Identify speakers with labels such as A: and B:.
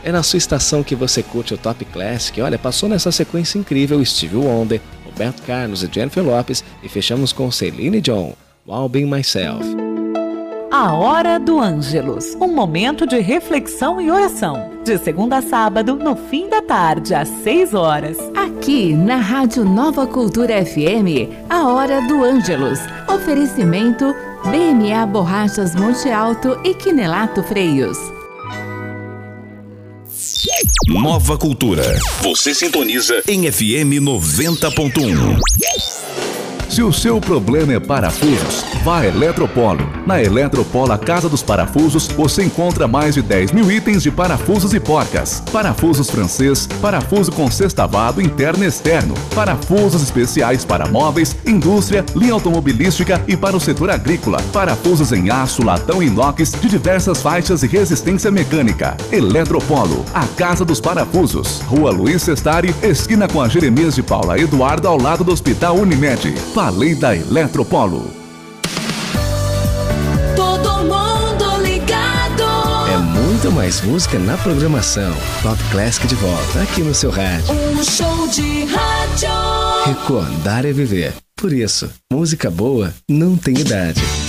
A: É na sua estação que você curte o Top Classic. Olha, passou nessa sequência incrível Stevie Wonder, Roberto Carlos e Jennifer Lopez e fechamos com Celine Dion, All By Myself.
B: A Hora do Ângelus, um momento de reflexão e oração. De segunda a sábado, no fim da tarde, às 6 horas.
C: Aqui na Rádio Nova Cultura FM, a Hora do Ângelus. Oferecimento BMA Borrachas Monte Alto e Quinelato Freios.
D: Nova Cultura. Você sintoniza em FM 90.1.
E: Se o seu problema é parafusos, vá a Eletropolo. Na Eletropolo, a Casa dos Parafusos, você encontra mais de 10 mil itens de parafusos e porcas. Parafusos francês, parafuso com sextavado interno e externo, parafusos especiais para móveis, indústria, linha automobilística e para o setor agrícola. Parafusos em aço, latão e inox de diversas faixas e resistência mecânica. Eletropolo, a Casa dos Parafusos. Rua Luiz Sestari, esquina com a Jeremias de Paula Eduardo, ao lado do Hospital Unimed. Falei da Eletropolo.
F: Todo mundo ligado.
A: É muito mais música na programação. Top Classic de volta, aqui no seu rádio.
F: Um show de rádio.
A: Recordar é viver. Por isso, música boa não tem idade.